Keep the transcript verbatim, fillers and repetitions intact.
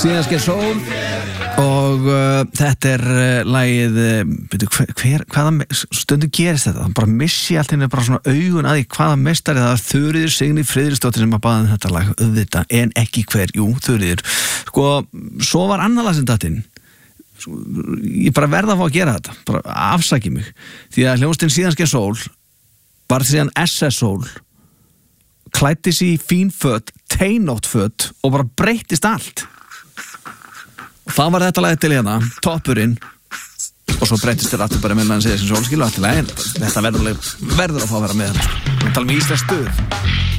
Síðan skein sól og uh, þetta er uh, lagið uh, veitu, hver, hver, hvaða stundum gerist þetta, bara missi allt henni bara svona augun að því hvaða meistari það er Þuríður Signý Friðriksdóttir sem að baða þetta lag auðvitað, en ekki hver, jú, Þuríður sko, svo var annar lag sem dattinn ég bara verða að fá að gera þetta bara afsaki mig, því að hljómsveitin Síðan skein sól var síðan S S Sól klæddi sig í fín föt, teinótt föt og bara breyttist allt og það var þetta lagið til hérna, toppurinn og svo breyttist þér aftur bara meðan hann segja sem sólskilu aftur lagið, þetta verður, verður að fá að vera með þetta, við talum í Íslands stuð